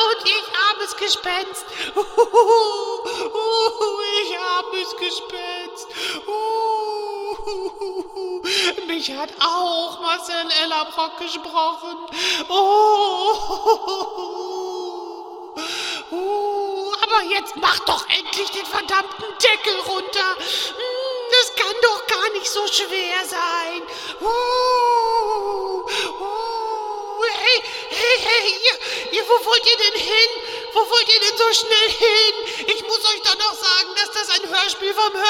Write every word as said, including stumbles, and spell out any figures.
und ich armes Gespenst. Uhuhu, uhuhu, ich armes Gespenst. Uhuhu. Mich hat auch Marcel Ellerbrock gesprochen. Oh, oh, aber jetzt mach doch endlich den verdammten Deckel runter. Das kann doch gar nicht so schwer sein. Oh, oh, hey, hey, hey, ihr, ihr, wo wollt ihr denn hin? Wo wollt ihr denn so schnell hin? Ich muss euch doch noch sagen, dass das ein Hörspiel vom Hör